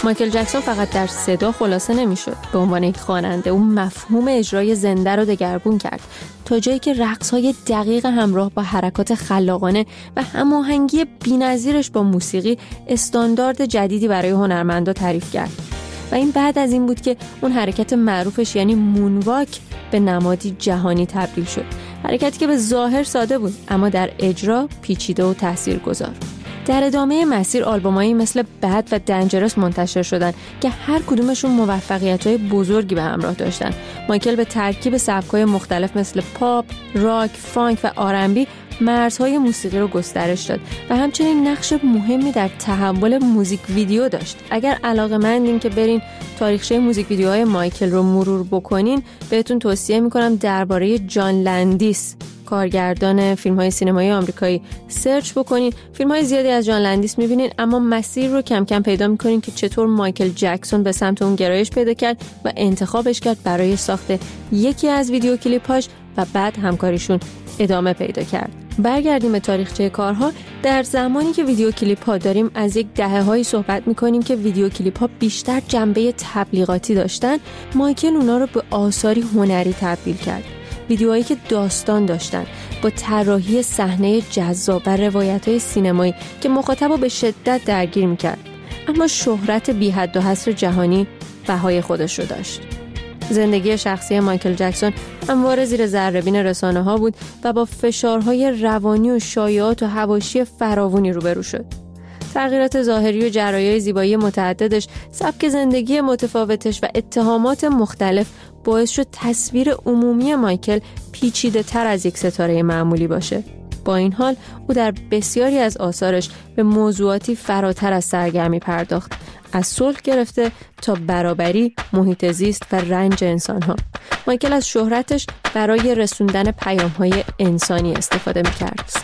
مایکل جکسون فقط در صدا خلاصه نمیشد. به عنوان یک خواننده اون مفهوم اجرای زنده رو دگرگون کرد تا جایی که رقص‌های دقیق همراه با حرکات خلاقانه و هماهنگی بی‌نظیرش با موسیقی استاندارد جدیدی برای هنرمندا تعریف کرد. و این بعد از این بود که اون حرکت معروفش یعنی مونواک به نمادی جهانی تبدیل شد. حرکتی که به ظاهر ساده بود اما در اجرا پیچیده و تاثیرگذار. در ادامه مسیر آلبومایی مثل بد و دنجرس منتشر شدن که هر کدومشون موفقیت‌های بزرگی به همراه داشتن. مایکل به ترکیب سبک‌های مختلف مثل پاپ، راک، فانک و آرنبی مرزهای موسیقی رو گسترش داد و همچنین نقش مهمی در تحول موزیک ویدیو داشت. اگر علاقه‌مندین که برین تاریخچه موزیک ویدیوهای مایکل رو مرور بکنین، بهتون توصیه میکنم درباره جان لندیس، کارگردان فیلم‌های سینمایی آمریکایی، سرچ بکنین. فیلم‌های زیادی از جان لندیس می‌بینین اما مسیر رو کم کم پیدا می‌کنین که چطور مایکل جکسون به سمت اون گرایش پیدا کرد و انتخابش کرد برای ساخت یکی از ویدیو کلیپ‌هاش و بعد همکاریشون ادامه پیدا کرد. برگردیم به تاریخچه کارها. در زمانی که ویدیو کلیپ‌ها داریم از یک دهه‌هایی صحبت می‌کنیم که ویدیو کلیپ‌ها بیشتر جنبه تبلیغاتی داشتن، مایکل اونا رو به آثاری هنری تبدیل کرد. ویدیوهایی که داستان داشتن با طراحی صحنه جذاب و روایت‌های سینمایی که مخاطب رو به شدت درگیر می‌کرد. اما شهرت بی حد و حصر جهانی بهای خودش رو داشت. زندگی شخصی مایکل جکسون همواره زیر ذره‌بین رسانه‌ها بود و با فشارهای روانی و شایعات و حواشی فراوانی روبرو شد. تغییرات ظاهری و جراحی‌های زیبایی متعددش، سبک زندگی متفاوتش و اتهامات مختلف باعث شد تصویر عمومی مایکل پیچیده‌تر از یک ستاره معمولی باشه. با این حال او در بسیاری از آثارش به موضوعاتی فراتر از سرگرمی پرداخت، از صلح گرفته تا برابری، محیط زیست و رنج انسان‌ها. مایکل از شهرتش برای رسوندن پیام‌های انسانی استفاده می‌کرد.